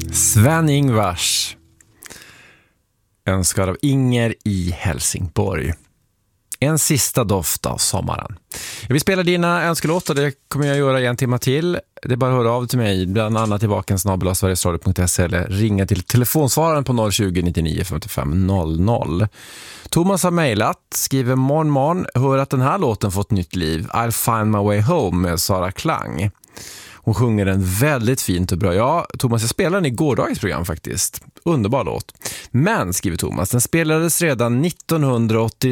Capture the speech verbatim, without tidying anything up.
Sven-Ingvars, önskar av Inger i Helsingborg. En sista doft av sommaren. Jag vill spela dina önskelåtar, det kommer jag göra i en timme till. Det är bara att höra av till mig, bland annat till vaken snabel-a sverigesradio punkt se eller ringa till telefonsvararen på noll tjugo, nittionio, femtiofem, noll noll. Thomas har mejlat, skriver morgon morgon, hör att den här låten fått nytt liv. I'll find my way home med Sara Klang. Hon sjunger den väldigt fint och bra. Ja, Thomas, jag spelade den i gårdagens program faktiskt. Underbar låt. Men, skriver Thomas, den spelades redan nittonhundraåttio